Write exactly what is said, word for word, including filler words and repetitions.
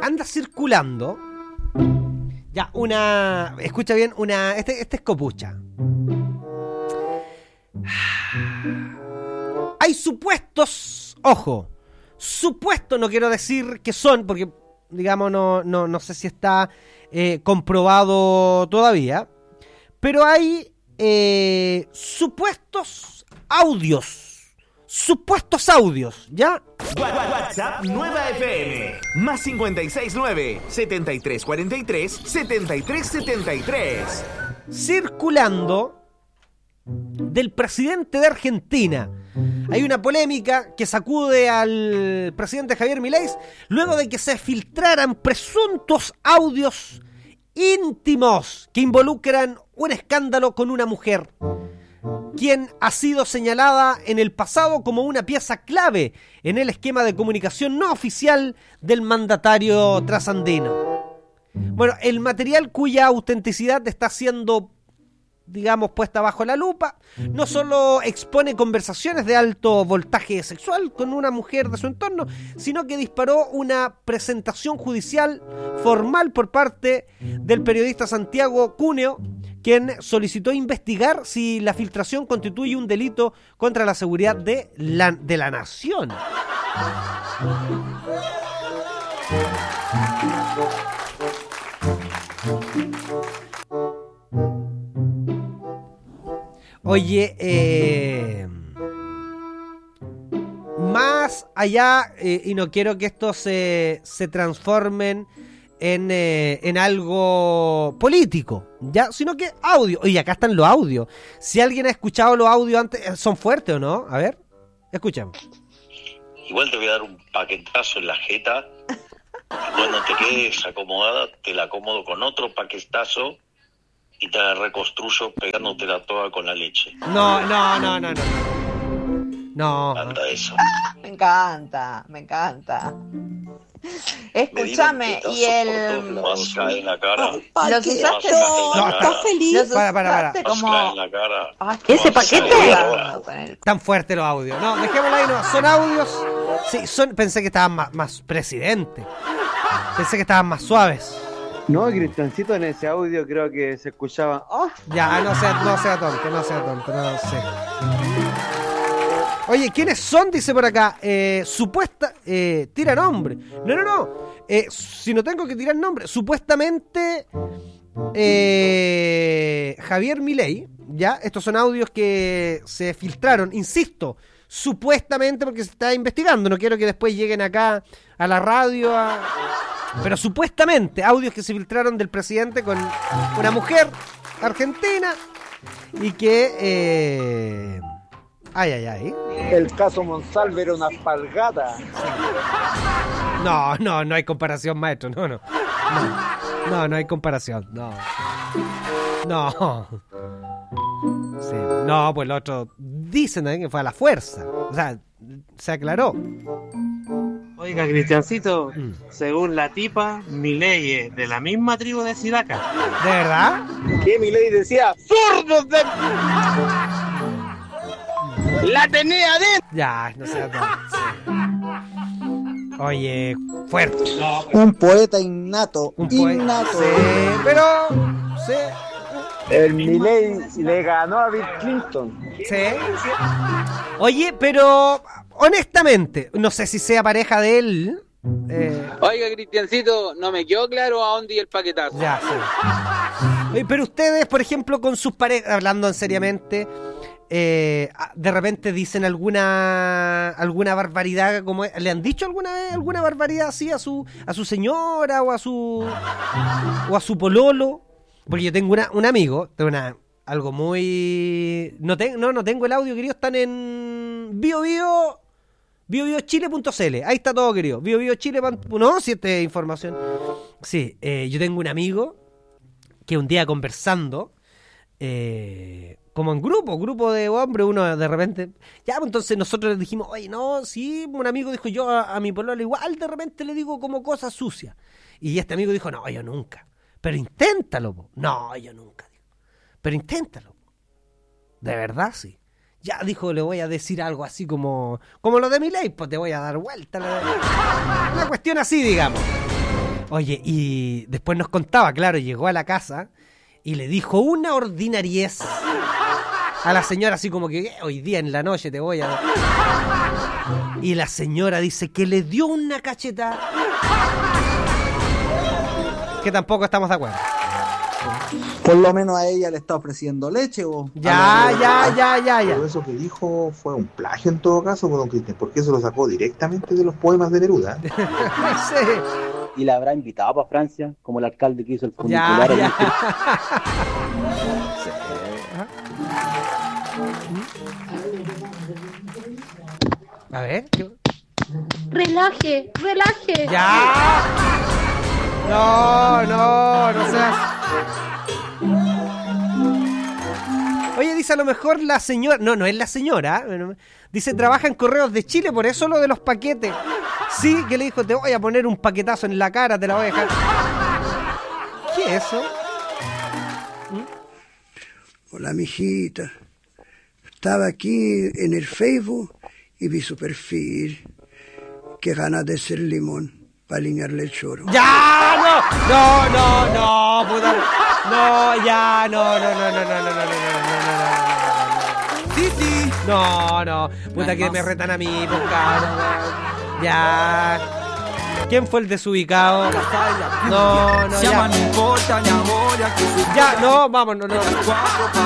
anda circulando ya una, escucha bien, una, este, este es copucha. Hay supuestos, ojo, supuestos, no quiero decir que son, porque digamos no, no, no sé si está eh, comprobado todavía, pero hay eh, supuestos audios. Supuestos audios, ¿ya? WhatsApp Nueva F M. Más cincuenta y seis nueve, setenta y tres cuarenta y tres, setenta y tres setenta y tres. Circulando del presidente de Argentina. Hay una polémica que sacude al presidente Javier Milei luego de que se filtraran presuntos audios íntimos que involucran un escándalo con una mujer, quien ha sido señalada en el pasado como una pieza clave en el esquema de comunicación no oficial del mandatario trasandino. Bueno, el material cuya autenticidad está siendo, digamos, puesta bajo la lupa, no solo expone conversaciones de alto voltaje sexual con una mujer de su entorno, sino que disparó una presentación judicial formal por parte del periodista Santiago Cuneo, quien solicitó investigar si la filtración constituye un delito contra la seguridad de la, de la nación. Oye, eh, más allá, eh, y no quiero que esto se, se transformen en, eh, en algo político, ya, sino que audio. Oye, acá están los audios. Si alguien ha escuchado los audios antes, ¿son fuertes o no? A ver, escuchemos. Igual te voy a dar un paquetazo en la jeta. Cuando te quedes acomodada, te la acomodo con otro paquetazo y te la reconstruyo pegándotela toda con la leche. No, no, no, no, no. No. Me encanta eso. Me encanta, me encanta. Escúchame, y el... Más cae en la cara. ¿Los usaste? No, ¿Estás feliz? ¿Los para, para, para. Más Como... cae en la cara. Ay, ¿ese paquete? Tan fuerte los audios. No, dejémoslo ahí, no. Son audios. Sí, son. Pensé que estaban más, más presidente. Pensé que estaban más suaves. No, Cristiancito, en ese audio creo que se escuchaba. ¡Oh! Ya, no sea, no sea tonto, no sea tonto, no sé. Oye, ¿quiénes son? Dice por acá. Eh, supuesta. Eh, tira nombre. No, no, no. Eh, si no tengo que tirar nombre. Supuestamente. Eh, Javier Milei. Ya, estos son audios que se filtraron. Insisto. Supuestamente, porque se está investigando. No quiero que después lleguen acá a la radio a... Pero supuestamente, audios que se filtraron del presidente con una mujer argentina y que... Eh... Ay, ay, ay. El caso Monsalve era una alpargata. No, no, no hay comparación, maestro. No, no. No, no, no hay comparación. No. No. Sí. No, pues el otro dicen también que fue a la fuerza. O sea, se aclaró. Oiga, Cristiancito, mm. según la tipa, Milei es de la misma tribu de Sidaca. ¿De verdad? ¿Qué Milei decía? ¡Zurdos de...! ¡La tenía adentro! Ya, no sé. No, sí. Oye, fuerte. No, pero... Un poeta innato. Un poeta. Innato. Sí, pero... Sí. El Milei le ganó a Bill Clinton. Sí. Oye, pero... Honestamente, no sé si sea pareja de él. Eh... Oiga, Cristiancito, no me quedó claro a dónde y el paquetazo. Ya, sí. Oye, pero ustedes, por ejemplo, con sus parejas, hablando en seriamente, eh, de repente dicen alguna alguna barbaridad, como ¿le han dicho alguna vez alguna barbaridad así a su a su señora o a su o a su pololo? Porque yo tengo una, un amigo, tengo una algo muy no tengo no no tengo el audio, querido, están en Bio Bio bio bio chile punto c l. Ahí está todo, querido. Bio Bio Chile. No, si esta información. Sí, eh, yo tengo un amigo que un día conversando, eh, como en grupo, grupo de hombres, uno de repente, ya, pues entonces nosotros le dijimos, oye, no, sí, un amigo dijo, yo a, a mi polola igual de repente le digo como cosas sucias. Y este amigo dijo, no, yo nunca. Pero inténtalo, po. No, yo nunca. Digo. Pero inténtalo. De verdad, sí. Ya, dijo, le voy a decir algo así como como lo de Milei, pues te voy a dar vuelta. La... Una cuestión así, digamos. Oye, y después nos contaba, claro, llegó a la casa y le dijo una ordinariez a la señora, así como que hoy día en la noche te voy a... Y la señora dice que le dio una cachetada. Que tampoco estamos de acuerdo. Por lo menos a ella le está ofreciendo leche o... Ya, ya, ya, ya, ya. Pero eso que dijo fue un plagio en todo caso, don Cristian, porque eso lo sacó directamente de los poemas de Neruda. Sí. Y la habrá invitado para Francia, como el alcalde que hizo el Ya, funicular. ya. Sí. A ver. ¿qué? Relaje, relaje. Ya. No, no, no seas. Oye, dice a lo mejor la señora. No, no es la señora. Dice, trabaja en Correos de Chile, por eso lo de los paquetes. Sí, que le dijo, te voy a poner un paquetazo en la cara, te la voy a dejar. ¿Qué es eso? ¿Mm? Hola, mijita. Estaba aquí en el Facebook y vi su perfil. Qué ganas de ser limón para alinearle el choro. ¡Ya! ¡No! ¡No, no, no! ¡Puta! ¡No, ya! ¡No, no, no, no, no, no, no, no, no, no! ¡Sí, sí! No, no. Puta que me retan a mí, por cabrón. Ya. ¿Quién fue el desubicado? No, no, ya. Ya, no, vamos, no, no.